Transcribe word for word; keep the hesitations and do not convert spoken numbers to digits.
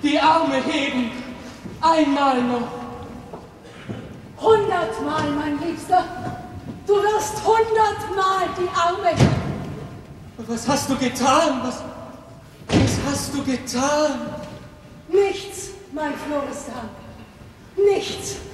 die Arme heben. Einmal noch. Hundertmal, mein Liebster. Du wirst hundertmal die Arme heben. Was hast du getan? Was, was hast du getan? Nichts, mein Florestan. Nichts.